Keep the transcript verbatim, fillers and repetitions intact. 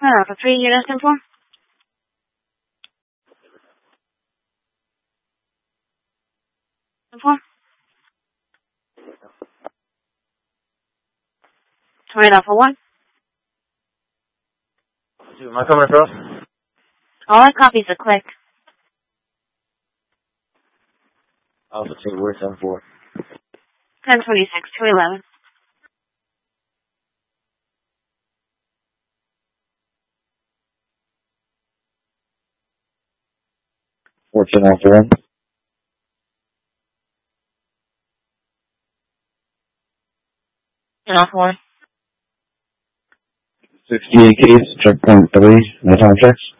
Uh, for three, you're asking for? For? Turn it off for what? Am I coming across? All I copy is a click. Alpha two, where's seven four? ten twenty-six, two eleven. fourteen after one. Turn off one. sixty-eight case, checkpoint three, no time checks.